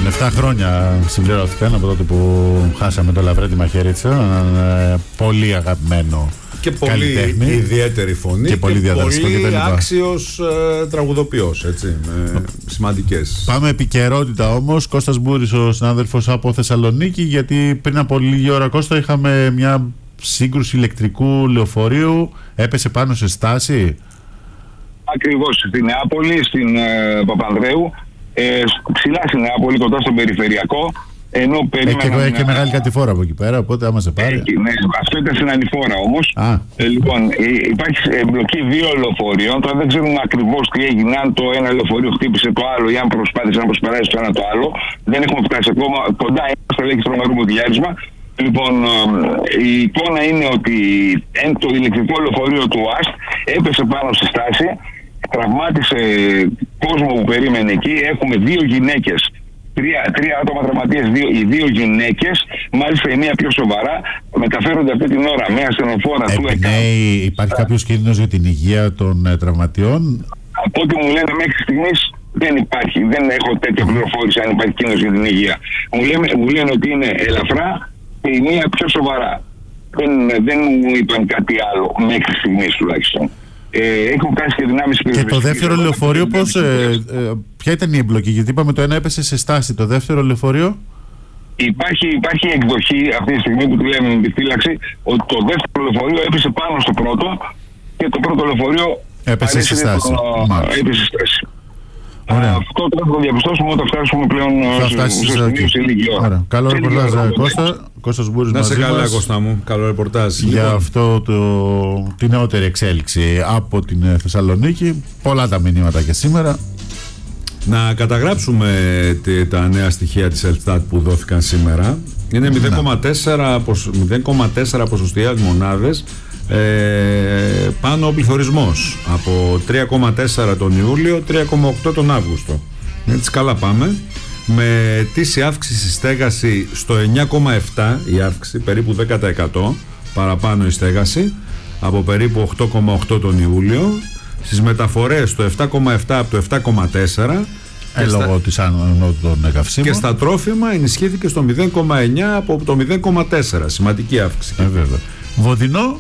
7 χρόνια συμπληρώθηκαν από τότε που χάσαμε το Λαβρέντι Μαχαιρίτσα. Πολύ αγαπημένο και πολύ καλλιτέχνη, ιδιαίτερη φωνή και πολύ άξιος τραγουδοποιός, έτσι, με σημαντικές. Πάμε επικαιρότητα όμως. Κώστας Μπούρης, ο συνάδελφος από Θεσσαλονίκη, γιατί πριν από λίγη ώρα, Κώστα, είχαμε μια σύγκρουση ηλεκτρικού λεωφορείου. Έπεσε πάνω σε στάση. Ακριβώς, στην Νεάπολη, στην Παπανδρέου, ψηλά στην Νεάπολη, κοντά στον περιφερειακό. Ενώ έχει και μεγάλη κατηφόρα από εκεί πέρα, οπότε άμα σε πάρει. Ναι, αυτό ήταν στην ανηφόρα όμως. Λοιπόν, υπάρχει εμπλοκή δύο λεωφορείων. Τώρα δεν ξέρουμε ακριβώς τι έγινε, αν το ένα λεωφορείο χτύπησε το άλλο ή αν προσπάθησε να προσπεράσει το ένα το άλλο. Δεν έχουμε φτάσει ακόμα. Κοντά είμαστε, λέγει τρομερό μοντιλιάρισμα. Λοιπόν, η εικόνα είναι ότι το ηλεκτρικό λεωφορείο του ΟΑΣΤ έπεσε πάνω στη στάση, τραυμάτισε κόσμο που περίμενε εκεί. Έχουμε δύο γυναίκες. Τρία άτομα τραυματίες, οι δύο γυναίκες, μάλιστα η μία πιο σοβαρά, μεταφέρονται αυτή την ώρα με ασθενοφόρα του ΕΚΑ. Υπάρχει κάποιος κίνδυνος για την υγεία των τραυματιών? Από ό,τι μου λένε μέχρι στιγμής δεν υπάρχει. Δεν έχω τέτοια πληροφόρηση αν υπάρχει κίνδυνος για την υγεία. Μου λένε ότι είναι ελαφρά και η μία πιο σοβαρά. Δεν μου είπαν κάτι άλλο μέχρι στιγμής τουλάχιστον. Έχουν κάνει και δυνάμεις πυροσβεστικές. Και το δεύτερο λεωφορείο πώς, ποια ήταν η εμπλοκή? Γιατί είπαμε το ένα έπεσε σε στάση, το δεύτερο λεωφορείο. Υπάρχει εκδοχή αυτή τη στιγμή που τη λέμε με επιφύλαξη ότι το δεύτερο λεωφορείο έπεσε πάνω στο πρώτο και το πρώτο λεωφορείο έπεσε σε στάση. Αυτό το θα διαπιστώσουμε όταν φτάσουμε πλέον σε λίγη ώρα. Καλό ρεπορτάζ, Κώστα. Κώστας Μπούρης μαζί μας. Να σε καλά, Κώστα μου. Καλό ρεπορτάζ. Για αυτό τη νεότερη εξέλιξη από την Θεσσαλονίκη. Πολλά τα μηνύματα και σήμερα. Να καταγράψουμε τα νέα στοιχεία της Ελστάτ που δόθηκαν σήμερα. Είναι 0,4 ποσοστιαίες μονάδες πάνω ο πληθωρισμός. Από 3,4 τον Ιούλιο, 3,8 τον Αύγουστο. Έτσι καλά πάμε. Με ετήσια αύξηση στέγαση στο 9,7 η αύξηση, περίπου 10% παραπάνω η στέγαση, από περίπου 8,8 τον Ιούλιο. Στις μεταφορές το 7,7 από το 7,4 λόγω της ανώτου των καυσίμων. Και στα τρόφιμα ενισχύθηκε στο 0,9 από το 0,4. Σημαντική αύξηση. Βέβαια. Βοδινό.